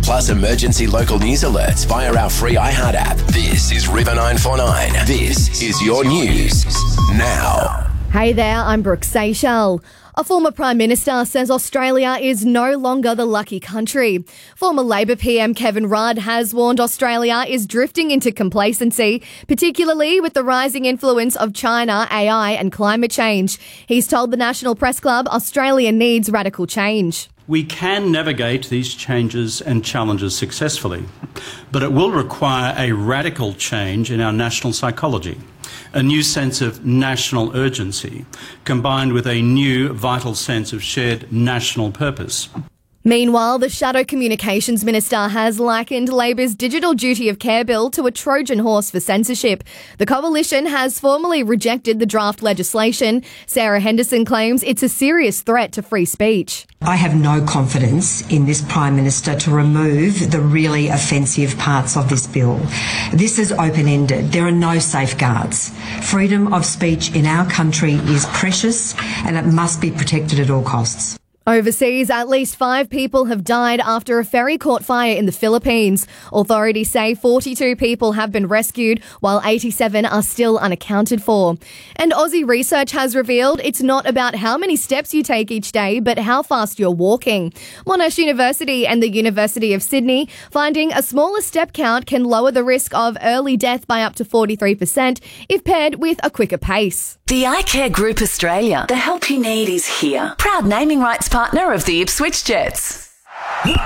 plus emergency local news alerts via our free iHeart app. This is River 949. This is your news now. Hey there, I'm Brooke Seychelles. A former Prime Minister says Australia is no longer the lucky country. Former Labor PM Kevin Rudd has warned Australia is drifting into complacency, particularly with the rising influence of China, AI and climate change. He's told the National Press Club Australia needs radical change. We can navigate these changes and challenges successfully, but it will require a radical change in our national psychology, a new sense of national urgency, combined with a new vital sense of shared national purpose. Meanwhile, the Shadow Communications Minister has likened Labor's Digital Duty of Care bill to a Trojan horse for censorship. The coalition has formally rejected the draft legislation. Sarah Henderson claims it's a serious threat to free speech. I have no confidence in this Prime Minister to remove the really offensive parts of this bill. This is open-ended. There are no safeguards. Freedom of speech in our country is precious and it must be protected at all costs. Overseas, at least 5 people have died after a ferry caught fire in the Philippines. Authorities say 42 people have been rescued, while 87 are still unaccounted for. And Aussie research has revealed it's not about how many steps you take each day, but how fast you're walking. Monash University and the University of Sydney finding a smaller step count can lower the risk of early death by up to 43% if paired with a quicker pace. The iCare Group Australia. The help you need is here. Proud naming rights partner of the Ipswich Jets. River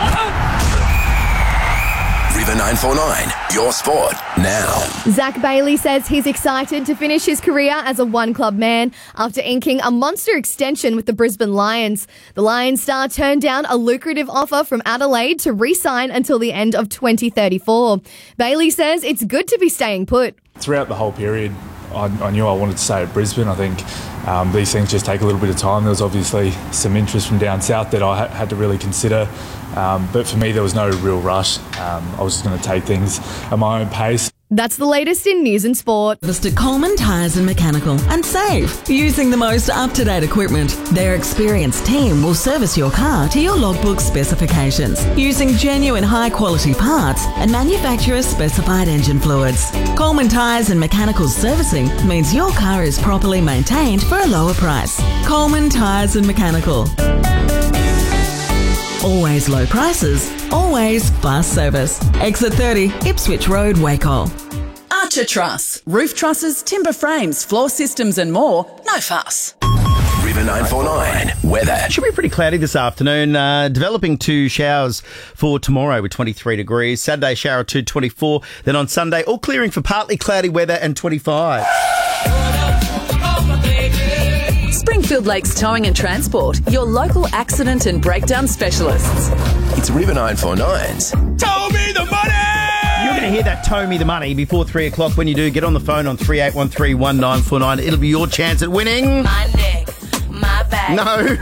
949, your sport now. Zach Bailey says he's excited to finish his career as a one-club man after inking a monster extension with the Brisbane Lions. The Lions star turned down a lucrative offer from Adelaide to re-sign until the end of 2034. Bailey says it's good to be staying put. Throughout the whole period, I knew I wanted to stay at Brisbane. I think these things just take a little bit of time. There was obviously some interest from down south that I had to really consider. But for me, there was no real rush. I was just going to take things at my own pace. That's the latest in news and sport. Visit Coleman Tyres and Mechanical and save using the most up-to-date equipment. Their experienced team will service your car to your logbook specifications using genuine high-quality parts and manufacturer-specified engine fluids. Coleman Tyres and Mechanical servicing means your car is properly maintained for a lower price. Coleman Tyres and Mechanical. Always low prices, always fast service. Exit 30, Ipswich Road, Wacol. Archer Truss. Roof trusses, timber frames, floor systems and more. No fuss. River 949, weather. Should be pretty cloudy this afternoon. Developing 2 showers for tomorrow with 23 degrees. Saturday shower 2, 24. Then on Sunday, all clearing for partly cloudy weather and 25. Springfield Lakes Towing and Transport, your local accident and breakdown specialists. It's River 949's Tow Me the Money! You're going to hear that Tow Me the Money before 3 o'clock. When you do, get on the phone on 38131949. It'll be your chance at winning. My neck, my back. No.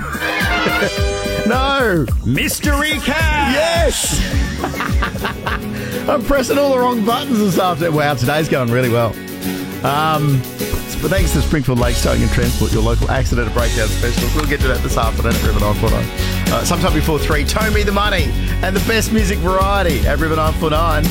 No. Mystery cat. Yes. I'm pressing all the wrong buttons this afternoon. Wow, today's going really well. But thanks to Springfield Lakes Towing and Transport, your local accident and breakdown specialist. We'll get to that this afternoon at River 949. Sometime before 3, Tow Me the Money and the best music variety at River 949.